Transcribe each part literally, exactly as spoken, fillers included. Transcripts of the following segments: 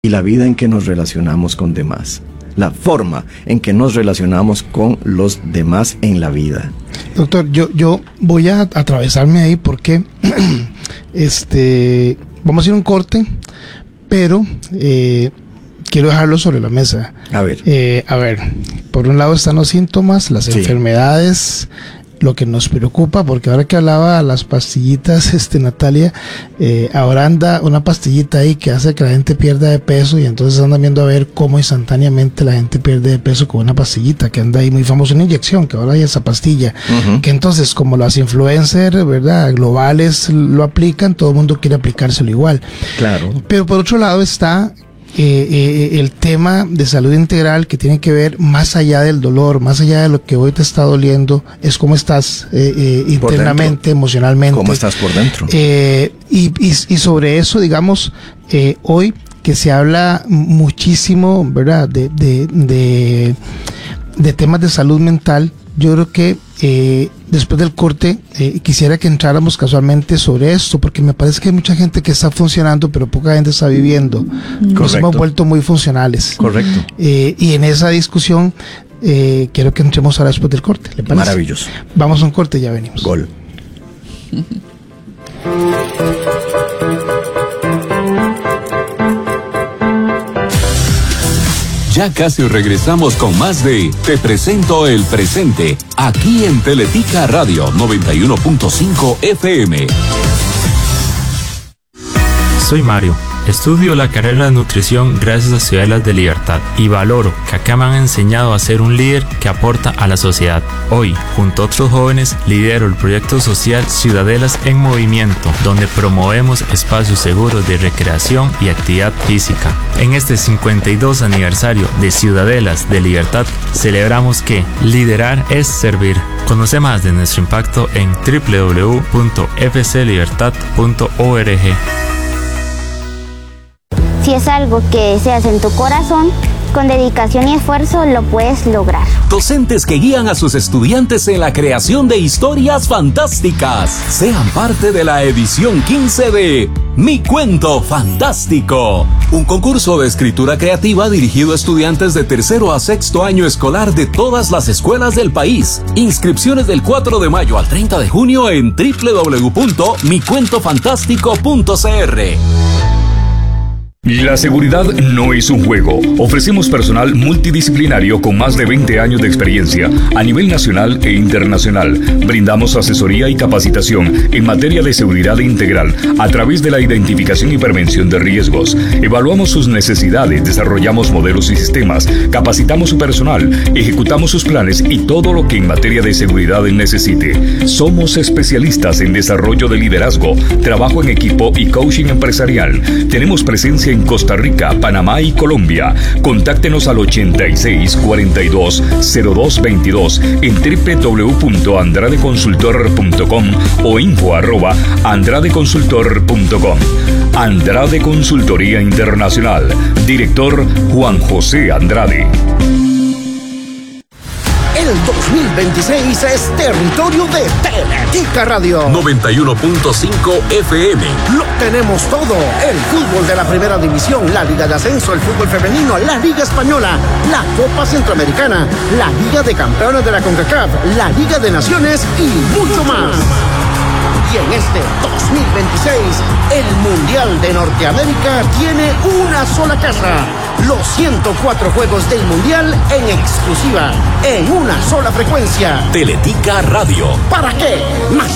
y la vida en que nos relacionamos con demás, la forma en que nos relacionamos con los demás en la vida. Doctor, yo, yo voy a atravesarme ahí porque este, vamos a ir a un corte, pero eh, quiero dejarlo sobre la mesa. A ver. Eh, a ver, por un lado están los síntomas, las sí. enfermedades, lo que nos preocupa, porque ahora que hablaba de las pastillitas, este Natalia, eh, ahora anda una pastillita ahí que hace que la gente pierda de peso, y entonces andan viendo a ver cómo instantáneamente la gente pierde de peso con una pastillita que anda ahí muy famosa, una inyección, que ahora hay esa pastilla, uh-huh. que entonces como las influencers, ¿verdad?, globales lo aplican, todo el mundo quiere aplicárselo igual. Claro. Pero por otro lado está Eh, eh, el tema de salud integral, que tiene que ver más allá del dolor, más allá de lo que hoy te está doliendo, es cómo estás eh, eh, internamente, dentro, emocionalmente. Cómo estás por dentro. Eh, y, y, y sobre eso, digamos, eh, hoy que se habla muchísimo, ¿verdad?, de, de, de, de temas de salud mental, yo creo que eh, después del corte eh, quisiera que entráramos casualmente sobre esto, porque me parece que hay mucha gente que está funcionando, pero poca gente está viviendo. Nos hemos vuelto muy funcionales. Correcto. Eh, y en esa discusión eh, quiero que entremos ahora después del corte. ¿Le parece? Maravilloso. Vamos a un corte y ya venimos. Gol. Ya casi regresamos con más de Te Presento el Presente, aquí en Teletica Radio noventa y uno punto cinco F M. Soy Mario. Estudio la carrera de nutrición gracias a Ciudadelas de Libertad y valoro que acá me han enseñado a ser un líder que aporta a la sociedad. Hoy, junto a otros jóvenes, lidero el proyecto social Ciudadelas en Movimiento, donde promovemos espacios seguros de recreación y actividad física. En este cincuenta y dos aniversario de Ciudadelas de Libertad, celebramos que liderar es servir. Conoce más de nuestro impacto en doble u doble u doble u punto f c libertad punto org. Si es algo que deseas en tu corazón, con dedicación y esfuerzo lo puedes lograr. Docentes que guían a sus estudiantes en la creación de historias fantásticas. Sean parte de la edición quince de Mi Cuento Fantástico, un concurso de escritura creativa dirigido a estudiantes de tercero a sexto año escolar de todas las escuelas del país. Inscripciones del cuatro de mayo al treinta de junio en doble u doble u doble u punto mi cuento fantástico punto c r. La seguridad no es un juego. Ofrecemos personal multidisciplinario con más de veinte años de experiencia a nivel nacional e internacional. Brindamos asesoría y capacitación en materia de seguridad integral a través de la identificación y prevención de riesgos. Evaluamos sus necesidades, desarrollamos modelos y sistemas, capacitamos su personal, ejecutamos sus planes y todo lo que en materia de seguridad necesite. Somos especialistas en desarrollo de liderazgo, trabajo en equipo y coaching empresarial. Tenemos presencia en Costa Rica, Panamá y Colombia. Contáctenos al ochenta y seis, cuarenta y dos, cero dos veintidós en doble u doble u doble u punto andrade consultor punto com o info arroba andrade consultor punto com. Andrade Consultoría Internacional. Director Juan José Andrade. El dos mil veintiséis es territorio de Teletica Radio noventa y uno punto cinco F M. Lo tenemos todo: el fútbol de la primera división, la Liga de Ascenso, el fútbol femenino, la Liga Española, la Copa Centroamericana, la Liga de Campeones de la CONCACAF, la Liga de Naciones y mucho más. Y en este dos mil veintiséis, el Mundial de Norteamérica tiene una sola casa. Los ciento cuatro juegos del Mundial en exclusiva, en una sola frecuencia. Teletica Radio. ¿Para qué más?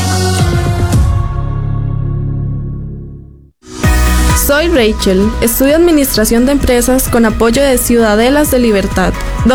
Soy Rachel, estudio Administración de Empresas con apoyo de Ciudadelas de Libertad.